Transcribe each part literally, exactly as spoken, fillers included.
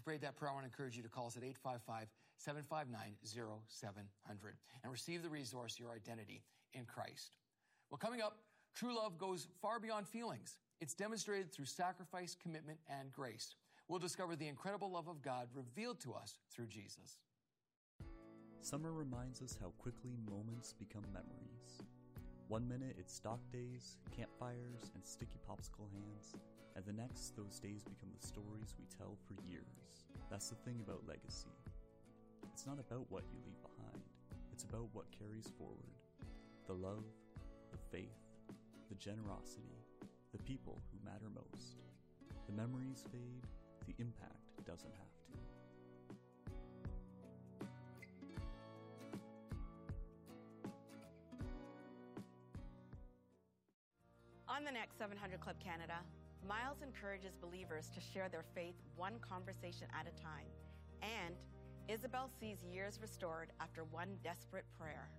you prayed that prayer, I want to encourage you to call us at eight five five, seven five nine, zero seven zero zero and receive the resource, Your Identity in Christ. Well, coming up, true love goes far beyond feelings. It's demonstrated through sacrifice, commitment, and grace. We'll discover the incredible love of God revealed to us through Jesus. Summer reminds us how quickly moments become memories. One minute it's stock days, campfires, and sticky popsicle hands, and the next those days become the stories we tell for years. That's the thing about legacy. It's not about what you leave behind, it's about what carries forward. The love, the faith, the generosity, the people who matter most. The memories fade, the impact doesn't have to. On the next seven hundred Club Canada, Miles encourages believers to share their faith one conversation at a time, and Isabel sees years restored after one desperate prayer.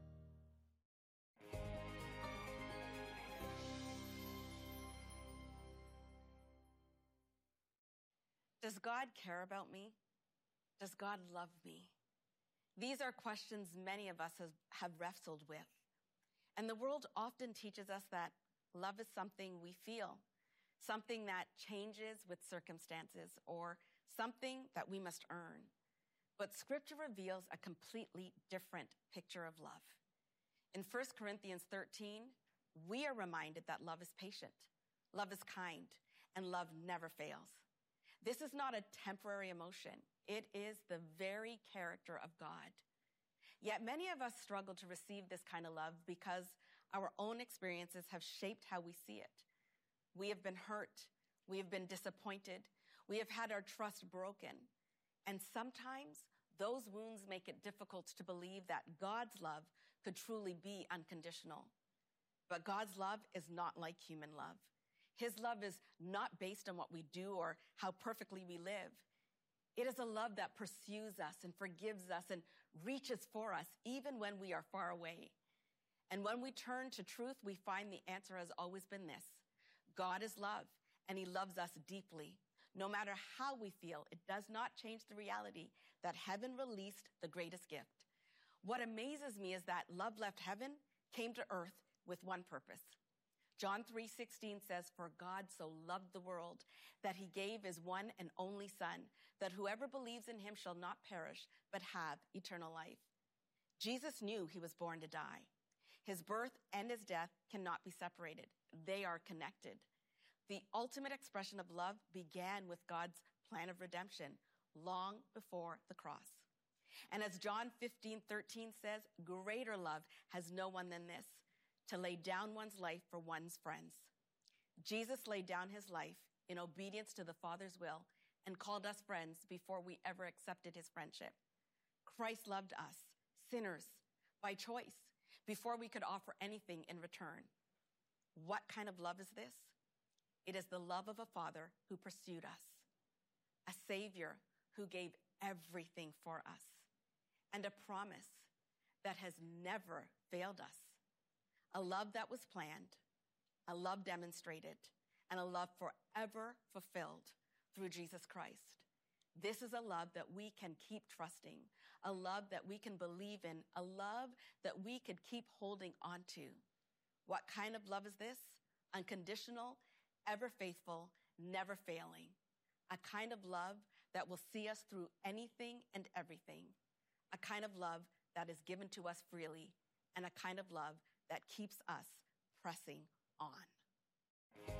Does God care about me? Does God love me? These are questions many of us has, have wrestled with. And the world often teaches us that love is something we feel, something that changes with circumstances, or something that we must earn. But Scripture reveals a completely different picture of love. In First Corinthians thirteen, we are reminded that love is patient, love is kind, and love never fails. This is not a temporary emotion. It is the very character of God. Yet many of us struggle to receive this kind of love because our own experiences have shaped how we see it. We have been hurt. We have been disappointed. We have had our trust broken. And sometimes those wounds make it difficult to believe that God's love could truly be unconditional. But God's love is not like human love. His love is not based on what we do or how perfectly we live. It is a love that pursues us and forgives us and reaches for us even when we are far away. And when we turn to truth, we find the answer has always been this. God is love, and he loves us deeply. No matter how we feel, it does not change the reality that heaven released the greatest gift. What amazes me is that love left heaven, came to earth with one purpose. John three sixteen says, "For God so loved the world that he gave his one and only Son, that whoever believes in him shall not perish, but have eternal life." Jesus knew he was born to die. His birth and his death cannot be separated. They are connected. The ultimate expression of love began with God's plan of redemption long before the cross. And as John fifteen thirteen says, "Greater love has no one than this, to lay down one's life for one's friends." Jesus laid down his life in obedience to the Father's will and called us friends before we ever accepted his friendship. Christ loved us, sinners, by choice, before we could offer anything in return. What kind of love is this? It is the love of a Father who pursued us, a Savior who gave everything for us, and a promise that has never failed us. A love that was planned, a love demonstrated, and a love forever fulfilled through Jesus Christ. This is a love that we can keep trusting, a love that we can believe in, a love that we could keep holding on to. What kind of love is this? Unconditional, ever faithful, never failing. A kind of love that will see us through anything and everything. A kind of love that is given to us freely, and a kind of love that keeps us pressing on.